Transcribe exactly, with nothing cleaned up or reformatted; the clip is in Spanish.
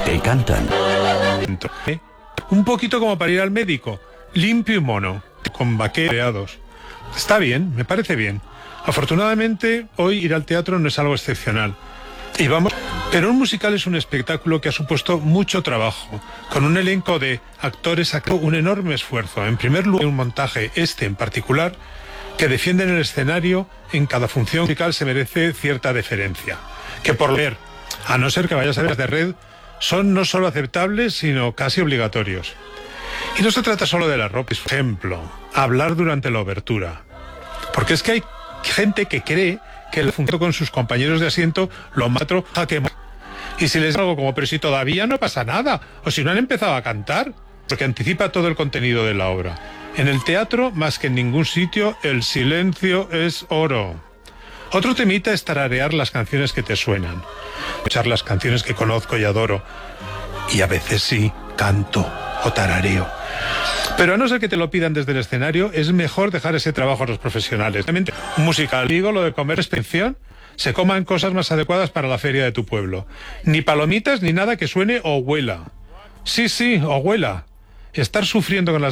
Te cantan. ¿Eh? Un poquito como para ir al médico, limpio y mono, con vaqueros. Está bien, me parece bien. Afortunadamente, hoy ir al teatro no es algo excepcional. Y vamos, pero un musical es un espectáculo que ha supuesto mucho trabajo, con un elenco de actores, un enorme esfuerzo. En primer lugar, un montaje, este en particular, que defienden el escenario en cada función musical se merece cierta deferencia. Que por leer, a no ser que vayas a ver de red, son no solo aceptables, sino casi obligatorios. Y no se trata solo de la ropa, por ejemplo, hablar durante la obertura. Porque es que hay gente que cree que el función con sus compañeros de asiento lo mató a quemar. Y si les digo algo como, pero si todavía no pasa nada, o si no han empezado a cantar, porque anticipa todo el contenido de la obra. En el teatro, más que en ningún sitio, el silencio es oro. Otro temita es tararear las canciones que te suenan, escuchar las canciones que conozco y adoro, y a veces sí, canto o tarareo. Pero a no ser que te lo pidan desde el escenario, es mejor dejar ese trabajo a los profesionales. Realmente, un musical, digo, lo de comer es pensión, se coman cosas más adecuadas para la feria de tu pueblo. Ni palomitas ni nada que suene o huela. Sí, sí, o huela. Estar sufriendo con las